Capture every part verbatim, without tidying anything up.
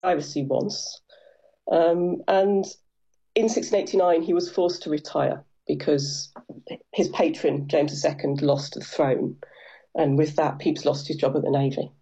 privacy once. Um, and in sixteen eighty-nine, he was forced to retire because his patron, James the Second, lost the throne. And with that, Pepys lost his job at the Navy.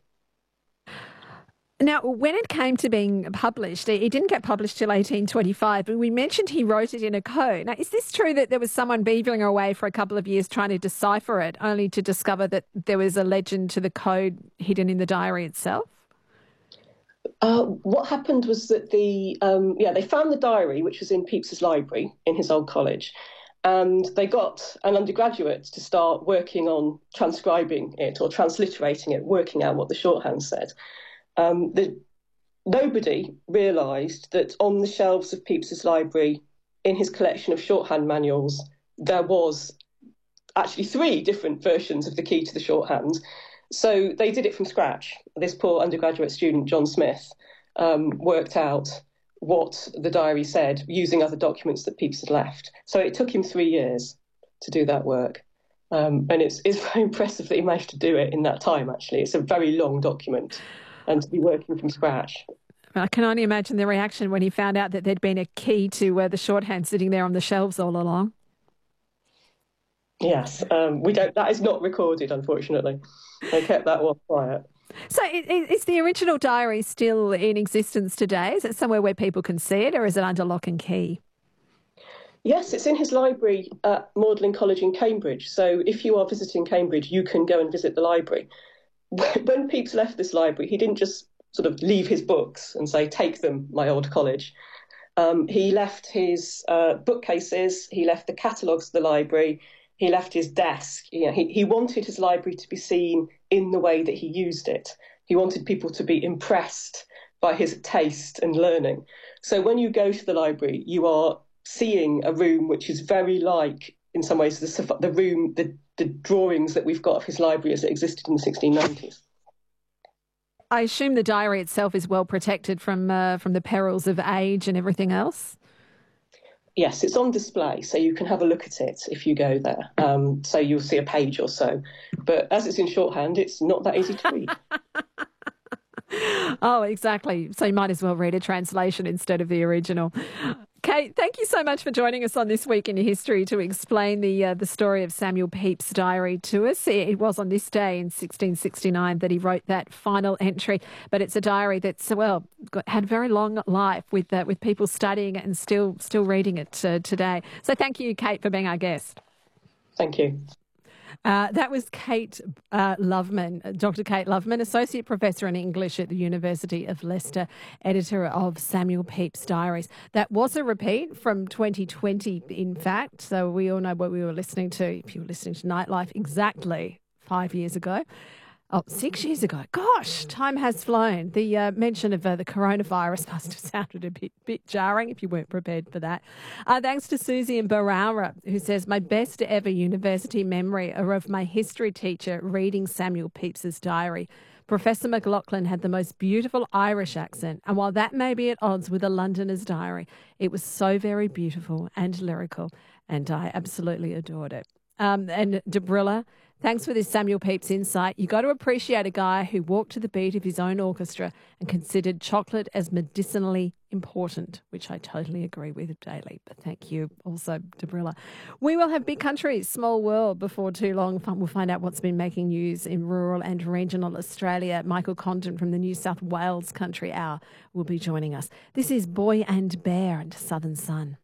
Now, when it came to being published, it didn't get published till eighteen twenty-five, but we mentioned he wrote it in a code. Now, is this true that there was someone beavering away for a couple of years trying to decipher it, only to discover that there was a legend to the code hidden in the diary itself? Uh, what happened was that the um, yeah they found the diary, which was in Pepys's library in his old college, and they got an undergraduate to start working on transcribing it or transliterating it, working out what the shorthand said. Um, the, nobody realised that on the shelves of Pepys's library, in his collection of shorthand manuals, there was actually three different versions of the key to the shorthand. So they did it from scratch. This poor undergraduate student, John Smith, um, worked out what the diary said using other documents that Pepys had left. So it took him three years to do that work. Um, and it's, it's very impressive that he managed to do it in that time, actually. It's a very long document. And to be working from scratch. I can only imagine the reaction when he found out that there'd been a key to uh, the shorthand sitting there on the shelves all along. Yes, um, we don't. That is not recorded, unfortunately. They kept that one quiet. So is the original diary still in existence today? Is it somewhere where people can see it, or is it under lock and key? Yes, it's in his library at Magdalen College in Cambridge. So if you are visiting Cambridge, you can go and visit the library. When Pepys left this library, he didn't just sort of leave his books and say, take them, my old college. Um, he left his uh, bookcases, he left the catalogues of the library, he left his desk. You know, he, he wanted his library to be seen in the way that he used it. He wanted people to be impressed by his taste and learning. So when you go to the library, you are seeing a room which is very like, in some ways, the, the room, the the drawings that we've got of his library as it existed in the sixteen nineties. I assume the diary itself is well protected from uh, from the perils of age and everything else? Yes, it's on display, so you can have a look at it if you go there. Um, so you'll see a page or so. But as it's in shorthand, it's not that easy to read. Oh, exactly. So you might as well read a translation instead of the original. Kate, thank you so much for joining us on This Week in History to explain the uh, the story of Samuel Pepys' diary to us. It was on this day in sixteen sixty-nine that he wrote that final entry, but it's a diary that's, well, got, had a very long life with uh, with people studying it and still still reading it uh, today. So thank you, Kate, for being our guest. Thank you. Uh, that was Kate uh, Loveman, Doctor Kate Loveman, Associate Professor in English at the University of Leicester, editor of Samuel Pepys' Diaries. That was a repeat from twenty twenty, in fact. So we all know what we were listening to, if you were listening to Nightlife, exactly five years ago. Oh, six years ago. Gosh, time has flown. The uh, mention of uh, the coronavirus must have sounded a bit, bit jarring if you weren't prepared for that. Uh, thanks to Susie in Barara, who says, my best ever university memory are of my history teacher reading Samuel Pepys' diary. Professor McLaughlin had the most beautiful Irish accent, and while that may be at odds with a Londoner's diary, it was so very beautiful and lyrical, and I absolutely adored it. Um, and Debrilla, thanks for this Samuel Pepys insight. You got to appreciate a guy who walked to the beat of his own orchestra and considered chocolate as medicinally important, which I totally agree with daily. But thank you also, Debrilla. We will have Big Country, Small World before too long. We'll find out what's been making news in rural and regional Australia. Michael Condon from the New South Wales Country Hour will be joining us. This is Boy and Bear and Southern Sun.